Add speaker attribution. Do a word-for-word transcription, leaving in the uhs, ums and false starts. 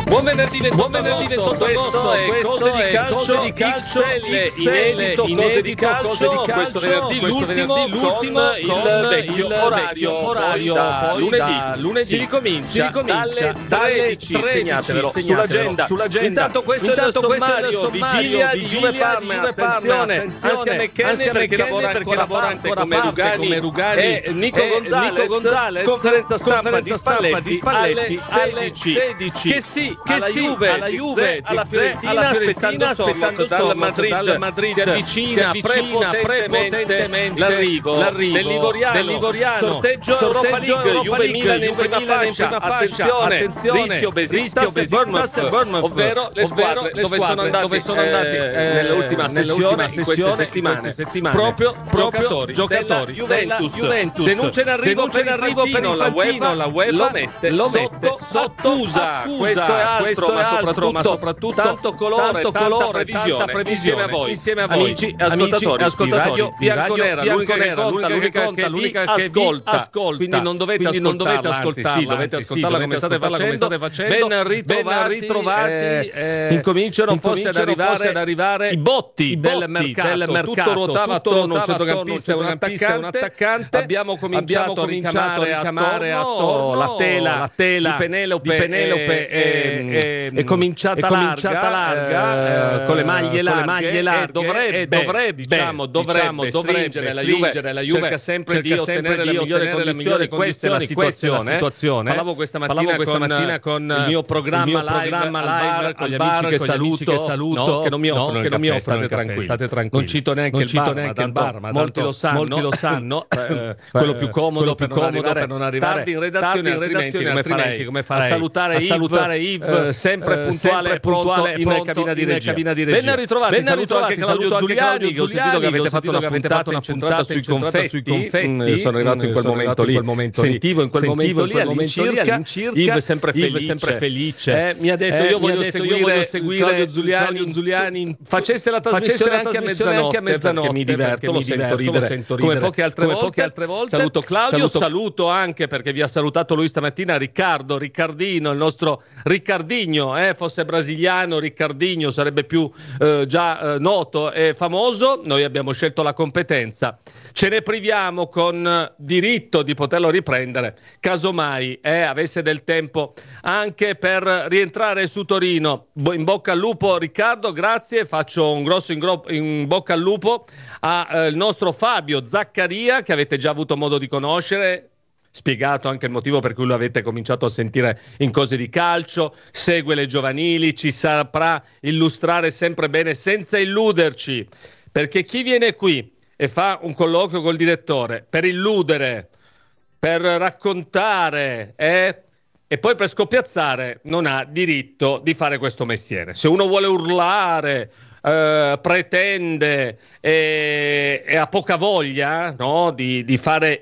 Speaker 1: Buon venerdì ventotto agosto, questo è Cose di Calcio, di calcio X L, inedito, Cose di Calcio, questo venerdì l'ultimo con il vecchio orario, orario da lunedì si ricomincia dalle tredici, segnatevelo sull'agenda. Intanto questo è il sommario, vigilia di Juve Parma, attenzione, Ansia McKennie perché lavora ancora parte come Rugani e Nico Gonzalez, conferenza stampa di Spalletti alle sedici, che sì, che alla sì, Juve, alla Juve, alla Fiorentina, alla Fiorentina aspettando dal Madrid, dal Madrid si avvicina, si avvicina prepotentemente l'arrivo, l'arrivo del Livoriano, del Livoriano. Sorteggio, sorteggio Europa League, Europa Juve Milan in prima fascia, attenzione, attenzione, rischio Besiktas e Bournemouth, ovvero le squadre dove sono andati, dove sono andati nell'ultima sessione, in queste settimane, settimane proprio giocatori, giocatori Juventus, Juventus denuncia in arrivo per Infantino, la UEFA, la UEFA lo mette, lo mette sotto accusa. Questo è altro, questo ma, è altro soprattutto, ma soprattutto tanto colore, tanto tanta, colore previsione, tanta previsione insieme a voi, insieme a voi amici e ascoltatori, ascoltatori di Radio Bianconera, l'unica che conta, l'unica che conta, l'unica che ascolta, ascolta. Quindi non dovete quindi non dovete ascoltarla, sì, dovete ascoltarla come state facendo. Ben ritrovati, ritrovati eh, incominciano forse ad arrivare, ad arrivare i botti del mercato, tutto ruotava attorno a un centrocampista e un attaccante. Abbiamo cominciato a ricamare attorno la tela, la tela di Penelope è, è, è cominciata è larga, larga eh, con le maglie larghe, con le maglie larghe dovrebbe, e dovrebbe, diciamo, dovrebbe, dovrebbe la Juve, la Juve cerca sempre cerca di ottenere le migliori condizioni, questa è la situazione. situazione. Parlavo questa mattina, Parlavo questa con, mattina con il mio programma, il mio programma live, live con gli amici che saluto, che, saluto no, che non mi offrono, no, che non mi offrono state, tranquilli. state tranquilli. Non cito neanche il bar, neanche il bar, ma molti lo sanno, molti lo sanno. Quello più comodo per non arrivare tardi in redazione, altrimenti come farei? A salutare Yves, sempre puntuale, pronto in cabina di regia. Ben ritrovati, saluto anche Claudio Giuliani, che ho sentito che avete fatto una puntata incentrata sui confetti. Sono arrivato in quel momento lì, sentivo in quel momento lì all'incirca Yves sempre felice. Mi ha detto io voglio seguire Claudio Giuliani, facesse la trasmissione anche a mezzanotte, perché mi diverto, lo sento ridere come poche altre volte. Saluto Claudio, saluto anche, perché vi ha salutato lui stamattina, Riccardo, Riccardino, il nostro Riccardinho, eh, fosse brasiliano Riccardinho sarebbe più eh, già eh, noto e famoso. Noi abbiamo scelto la competenza, ce ne priviamo con diritto di poterlo riprendere casomai eh, avesse del tempo anche per rientrare su Torino. In bocca al lupo Riccardo, grazie, faccio un grosso in, gro- in bocca al lupo al eh, nostro Fabio Zaccaria, che avete già avuto modo di conoscere, spiegato anche il motivo per cui lo avete cominciato a sentire in Cose di Calcio, segue le giovanili, ci saprà illustrare sempre bene senza illuderci, perché chi viene qui e fa un colloquio col direttore per illudere, per raccontare eh, e poi per scoppiazzare non ha diritto di fare questo mestiere. Se uno vuole urlare, Uh, pretende e, e ha poca voglia, no, di, di fare